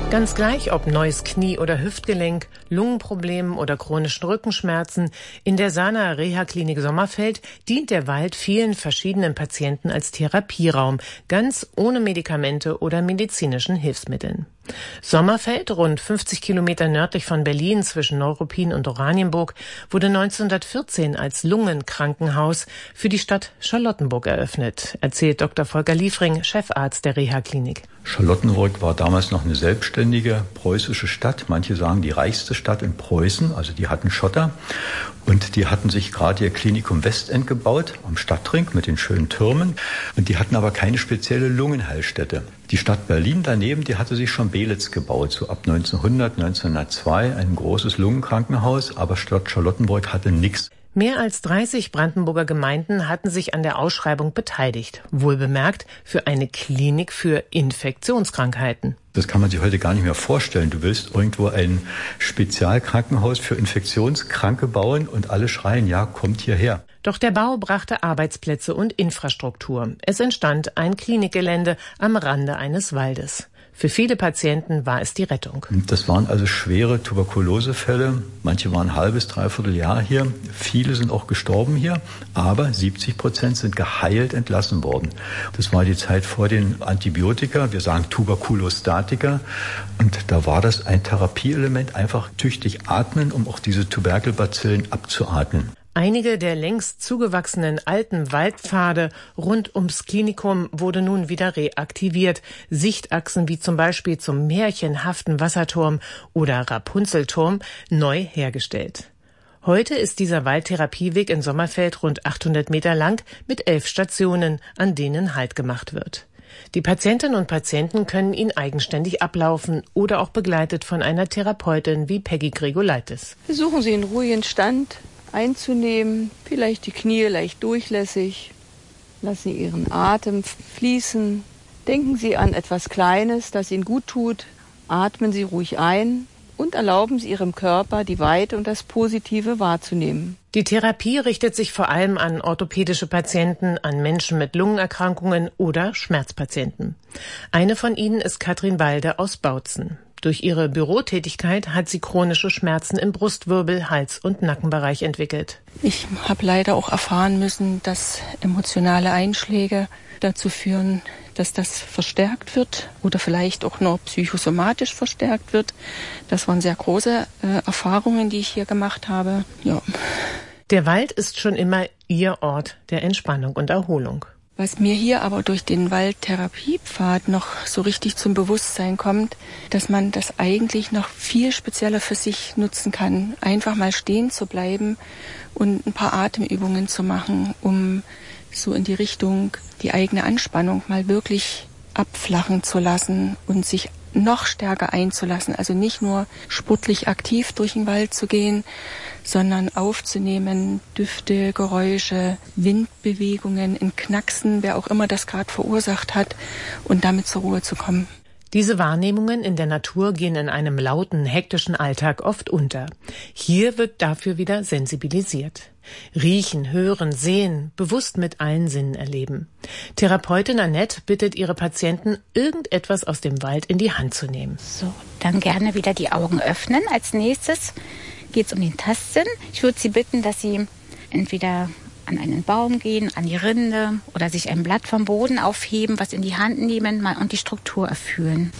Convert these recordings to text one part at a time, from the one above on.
Ganz gleich, ob neues Knie- oder Hüftgelenk, Lungenproblemen oder chronischen Rückenschmerzen, in der Sana Reha-Klinik Sommerfeld dient der Wald vielen verschiedenen Patienten als Therapieraum, ganz ohne Medikamente oder medizinischen Hilfsmitteln. Sommerfeld, rund 50 Kilometer nördlich von Berlin zwischen Neuruppin und Oranienburg, wurde 1914 als Lungenkrankenhaus für die Stadt Charlottenburg eröffnet, erzählt Dr. Volker Liefring, Chefarzt der Reha-Klinik. Charlottenburg war damals noch eine selbstständige preußische Stadt. Manche sagen die reichste Stadt in Preußen, also die hatten Schotter. Und die hatten sich gerade ihr Klinikum Westend gebaut, am Stadtring mit den schönen Türmen. Und die hatten aber keine spezielle Lungenheilstätte. Die Stadt Berlin daneben, die hatte sich schon Belitz gebaut, so ab 1900, 1902, ein großes Lungenkrankenhaus. Aber Stadt Charlottenburg hatte nichts. Mehr als 30 Brandenburger Gemeinden hatten sich an der Ausschreibung beteiligt. Wohlbemerkt für eine Klinik für Infektionskrankheiten. Das kann man sich heute gar nicht mehr vorstellen. Du willst irgendwo ein Spezialkrankenhaus für Infektionskranke bauen und alle schreien, ja, kommt hierher. Doch der Bau brachte Arbeitsplätze und Infrastruktur. Es entstand ein Klinikgelände am Rande eines Waldes. Für viele Patienten war es die Rettung. Das waren also schwere Tuberkulosefälle. Manche waren ein halbes, dreiviertel Jahr hier. Viele sind auch gestorben hier. Aber 70% sind geheilt entlassen worden. Das war die Zeit vor den Antibiotika. Wir sagen Tuberkulostatika. Und da war das ein Therapieelement, einfach tüchtig atmen, um auch diese Tuberkelbazillen abzuatmen. Einige der längst zugewachsenen alten Waldpfade rund ums Klinikum wurde nun wieder reaktiviert. Sichtachsen wie zum Beispiel zum märchenhaften Wasserturm oder Rapunzelturm neu hergestellt. Heute ist dieser Waldtherapieweg in Sommerfeld rund 800 Meter lang mit 11 Stationen, an denen Halt gemacht wird. Die Patientinnen und Patienten können ihn eigenständig ablaufen oder auch begleitet von einer Therapeutin wie Peggy Gregolaitis. Versuchen Sie einen ruhigen Stand einzunehmen, vielleicht die Knie leicht durchlässig. Lassen Sie Ihren Atem fließen. Denken Sie an etwas Kleines, das Ihnen gut tut. Atmen Sie ruhig ein und erlauben Sie Ihrem Körper, die Weite und das Positive wahrzunehmen. Die Therapie richtet sich vor allem an orthopädische Patienten, an Menschen mit Lungenerkrankungen oder Schmerzpatienten. Eine von ihnen ist Katrin Balde aus Bautzen. Durch ihre Bürotätigkeit hat sie chronische Schmerzen im Brustwirbel-, Hals- und Nackenbereich entwickelt. Ich habe leider auch erfahren müssen, dass emotionale Einschläge dazu führen, dass das verstärkt wird oder vielleicht auch nur psychosomatisch verstärkt wird. Das waren sehr große Erfahrungen, die ich hier gemacht habe. Ja. Der Wald ist schon immer ihr Ort der Entspannung und Erholung. Was mir hier aber durch den Waldtherapiepfad noch so richtig zum Bewusstsein kommt, dass man das eigentlich noch viel spezieller für sich nutzen kann. Einfach mal stehen zu bleiben und ein paar Atemübungen zu machen, um so in die Richtung die eigene Anspannung mal wirklich abflachen zu lassen und sich noch stärker einzulassen. Also nicht nur sportlich aktiv durch den Wald zu gehen, sondern aufzunehmen, Düfte, Geräusche, Windbewegungen, ein Knacksen, wer auch immer das gerade verursacht hat, und damit zur Ruhe zu kommen. Diese Wahrnehmungen in der Natur gehen in einem lauten, hektischen Alltag oft unter. Hier wird dafür wieder sensibilisiert. Riechen, hören, sehen, bewusst mit allen Sinnen erleben. Therapeutin Annette bittet ihre Patienten, irgendetwas aus dem Wald in die Hand zu nehmen. So, dann gerne wieder die Augen öffnen. Als nächstes geht es um den Tastsinn. Ich würde Sie bitten, dass Sie entweder an einen Baum gehen, an die Rinde oder sich ein Blatt vom Boden aufheben, was in die Hand nehmen mal und die Struktur erfühlen.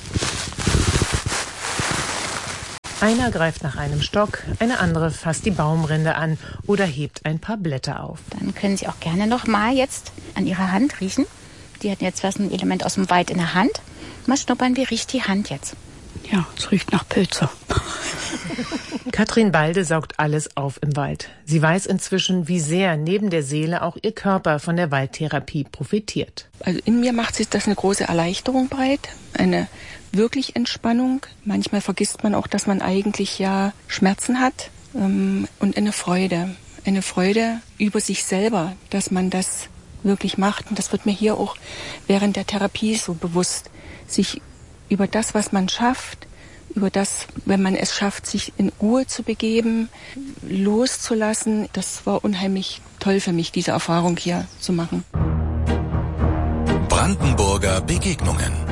Einer greift nach einem Stock, eine andere fasst die Baumrinde an oder hebt ein paar Blätter auf. Dann können Sie auch gerne noch mal jetzt an Ihrer Hand riechen. Die hat jetzt was, ein Element aus dem Wald in der Hand. Mal schnuppern, wie riecht die Hand jetzt? Ja, es riecht nach Pilze. Katrin Balde saugt alles auf im Wald. Sie weiß inzwischen, wie sehr neben der Seele auch ihr Körper von der Waldtherapie profitiert. Also in mir macht sich das eine große Erleichterung breit, eine wirklich Entspannung. Manchmal vergisst man auch, dass man eigentlich ja Schmerzen hat, und eine Freude über sich selber, dass man das wirklich macht. Und das wird mir hier auch während der Therapie so bewusst, sich über das, was man schafft, über das, wenn man es schafft, sich in Ruhe zu begeben, loszulassen. Das war unheimlich toll für mich, diese Erfahrung hier zu machen. Brandenburger Begegnungen.